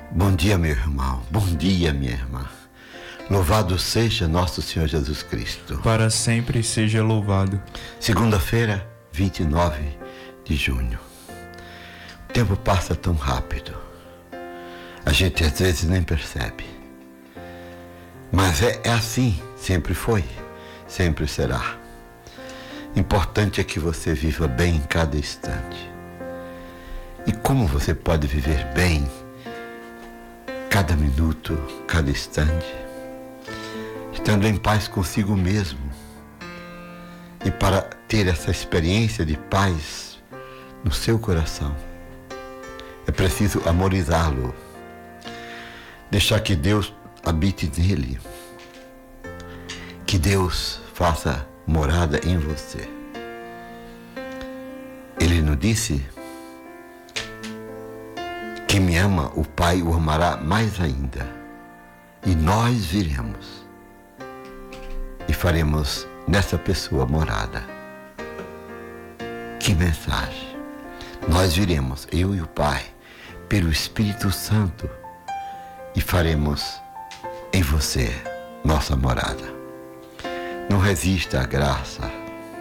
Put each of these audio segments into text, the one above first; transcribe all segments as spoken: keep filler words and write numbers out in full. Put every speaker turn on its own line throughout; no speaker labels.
Bom dia, meu irmão. Bom dia, minha irmã. Louvado seja nosso Senhor Jesus Cristo.
Para sempre seja louvado.
Segunda-feira, vinte e nove de junho. O tempo passa tão rápido. A gente às vezes nem percebe. Mas é, é assim, sempre foi, sempre será. Importante é que você viva bem em cada instante. E como você pode viver bem cada minuto, cada instante? Estando em paz consigo mesmo. E para ter essa experiência de paz no seu coração, é preciso amorizá-lo. Deixar que Deus habite nele. Que Deus faça morada em você. Ele nos disse: quem me ama, o Pai o amará mais ainda. E nós viremos e faremos nessa pessoa morada. Que mensagem! Nós viremos, eu e o Pai, pelo Espírito Santo, e faremos em você nossa morada. Não resista à graça.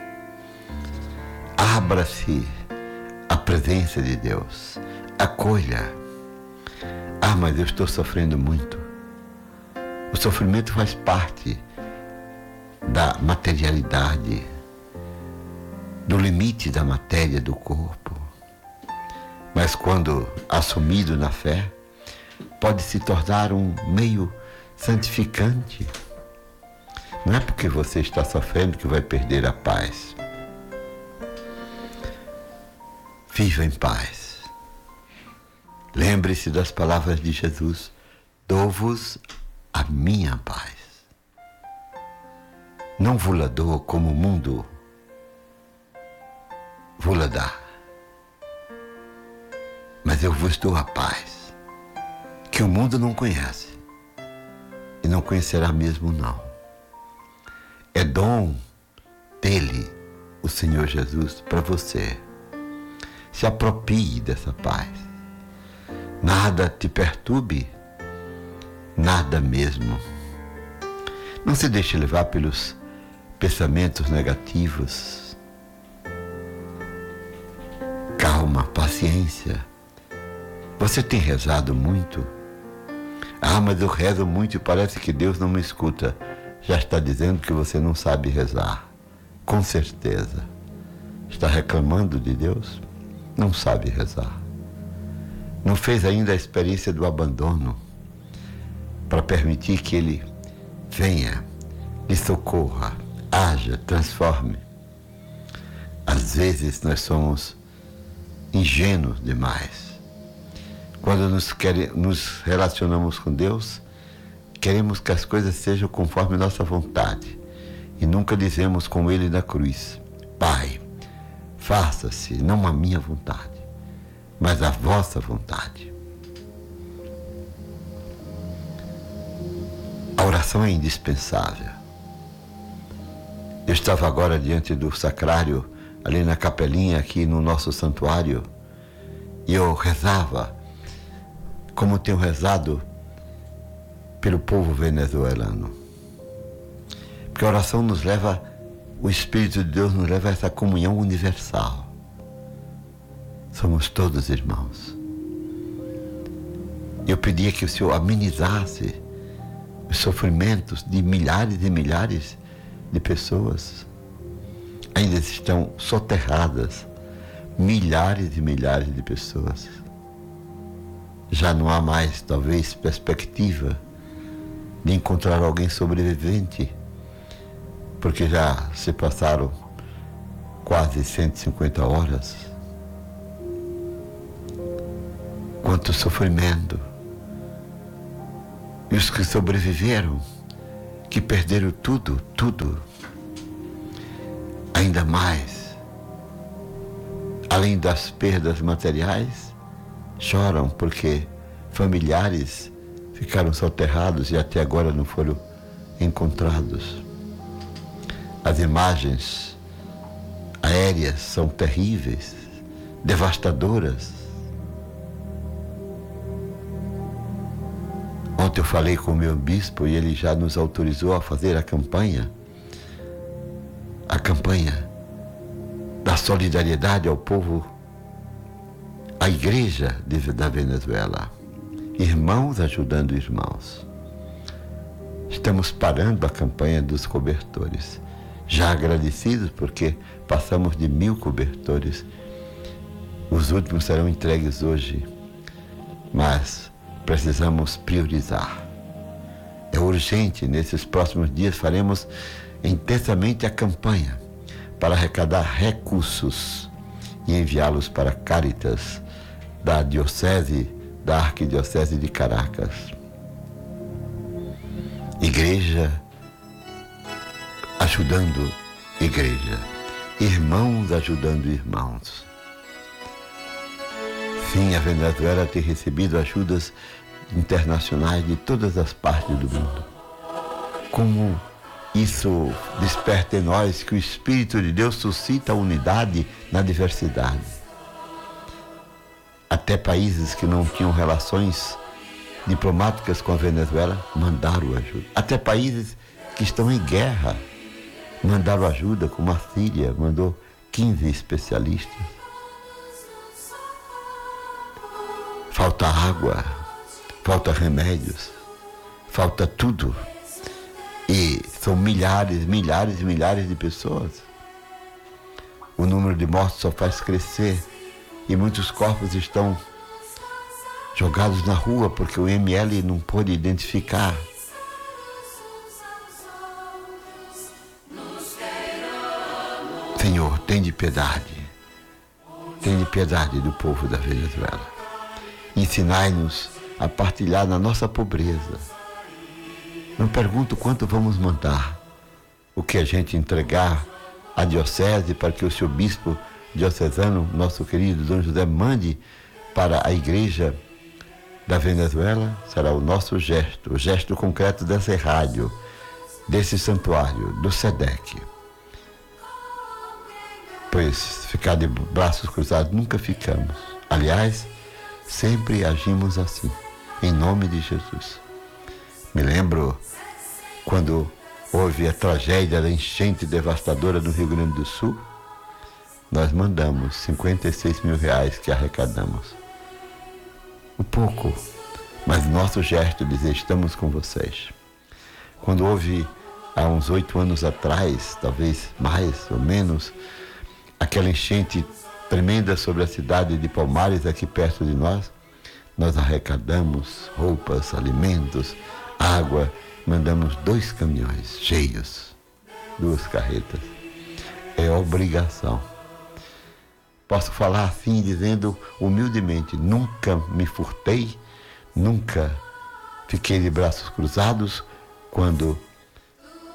Abra-se à presença de Deus. Acolha. Ah, mas eu estou sofrendo muito. O sofrimento faz parte da materialidade, do limite da matéria do corpo. Mas quando assumido na fé, pode se tornar um meio santificante. Não é porque você está sofrendo que vai perder a paz. Viva em paz. Lembre-se das palavras de Jesus: dou-vos a minha paz. Não vou-la dou como o mundo vou-la dar, mas eu vos dou a paz, que o mundo não conhece, e não conhecerá mesmo não. É dom dele, o Senhor Jesus, para você. Se aproprie dessa paz. Nada te perturbe, nada mesmo. Não se deixe levar pelos pensamentos negativos. Calma, paciência. Você tem rezado muito? Ah, mas eu rezo muito e parece que Deus não me escuta. Já está dizendo que você não sabe rezar. Com certeza. Está reclamando de Deus? Não sabe rezar. Não fez ainda a experiência do abandono para permitir que Ele venha, lhe socorra, haja, transforme. Às vezes nós somos ingênuos demais. Quando nos, quer, nos relacionamos com Deus, queremos que as coisas sejam conforme nossa vontade. E nunca dizemos com Ele na cruz: Pai, faça-se não a minha vontade, mas a vossa vontade. A oração é indispensável. Eu estava agora diante do sacrário, ali na capelinha, aqui no nosso santuário, e eu rezava, como tenho rezado pelo povo venezuelano. Porque a oração nos leva, o Espírito de Deus nos leva a essa comunhão universal. Somos todos irmãos. Eu pedia que o Senhor amenizasse os sofrimentos de milhares e milhares de pessoas. Ainda estão soterradas milhares e milhares de pessoas. Já não há mais, talvez, perspectiva de encontrar alguém sobrevivente, porque já se passaram quase cento e cinquenta horas. Quanto sofrimento! E os que sobreviveram, que perderam tudo, tudo, ainda mais, além das perdas materiais, choram porque familiares ficaram soterrados e até agora não foram encontrados. As imagens aéreas são terríveis, devastadoras. Ontem eu falei com o meu bispo e ele já nos autorizou a fazer a campanha, a campanha da solidariedade ao povo, à igreja de, da Venezuela. Irmãos ajudando irmãos. Estamos parando a campanha dos cobertores. Já agradecidos porque passamos de mil cobertores. Os últimos serão entregues hoje. Mas precisamos priorizar. É urgente, nesses próximos dias faremos intensamente a campanha para arrecadar recursos e enviá-los para Caritas da Diocese, da Arquidiocese de Caracas. Igreja ajudando igreja, irmãos ajudando irmãos. Sim, a Venezuela tem recebido ajudas internacionais de todas as partes do mundo. Como isso desperta em nós que o Espírito de Deus suscita a unidade na diversidade. Até países que não tinham relações diplomáticas com a Venezuela mandaram ajuda. Até países que estão em guerra mandaram ajuda, como a Síria mandou quinze especialistas. Falta água, falta remédios, falta tudo. E são milhares, milhares e milhares de pessoas. O número de mortos só faz crescer e muitos corpos estão jogados na rua porque o M L não pôde identificar. Senhor, tem de piedade, tem de piedade do povo da Venezuela. Ensinai-nos a partilhar na nossa pobreza. Não pergunto quanto vamos mandar, o que a gente entregar à diocese para que o seu bispo diocesano, nosso querido Dom José, mande para a igreja da Venezuela, será o nosso gesto, o gesto concreto dessa rádio, desse santuário, do SEDEC. Pois ficar de braços cruzados nunca ficamos. Aliás, sempre agimos assim, em nome de Jesus. Me lembro quando houve a tragédia da enchente devastadora no Rio Grande do Sul, nós mandamos cinquenta e seis mil reais que arrecadamos. Um pouco, mas nosso gesto de dizer estamos com vocês. Quando houve, há uns oito anos atrás, talvez mais ou menos, aquela enchente tremenda sobre a cidade de Palmares, aqui perto de nós, nós arrecadamos roupas, alimentos, água, mandamos dois caminhões cheios, duas carretas. É obrigação. Posso falar assim, dizendo humildemente, nunca me furtei, nunca fiquei de braços cruzados quando